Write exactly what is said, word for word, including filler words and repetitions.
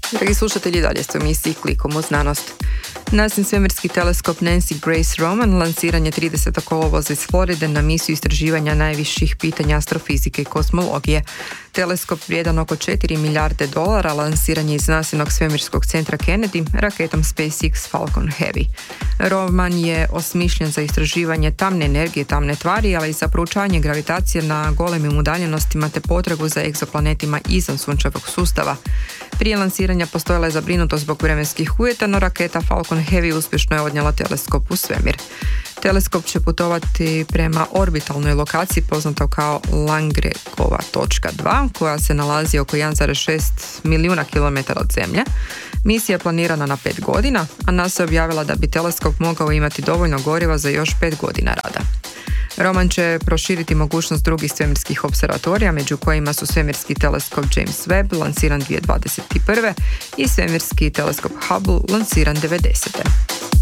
Dragi slušatelji, dalje ste u emisiji Klikom u znanost. NASIN svemirski teleskop Nancy Grace Roman lansiran je tridesetog kolovoza iz Floride na misiju istraživanja najviših pitanja astrofizike i kozmologije. Teleskop vrijedan oko četiri milijarde dolara lansiran je iz NASInog svemirskog centra Kennedy raketom SpaceX Falcon Heavy. Roman je osmišljen za istraživanje tamne energije, tamne tvari, ali i za proučavanje gravitacije na golemim udaljenostima te potragu za egzoplanetima izvan sunčevog sustava. Prije lansiranja postojala je zabrinutost zbog vremenskih uvjeta, no raketa Falcon Heavy uspješno je odnijela teleskop u svemir. Teleskop će putovati prema orbitalnoj lokaciji poznatoj kao Langerekova točka dva, koja se nalazi oko jedan zarez šest milijuna kilometara od Zemlje. Misija je planirana na pet godina, a NASA je objavila da bi teleskop mogao imati dovoljno goriva za još pet godina rada. Roman će proširiti mogućnost drugih svemirskih observatorija, među kojima su svemirski teleskop James Webb, lansiran dvije tisuće dvadeset prve. i svemirski teleskop Hubble, lansiran devedesete.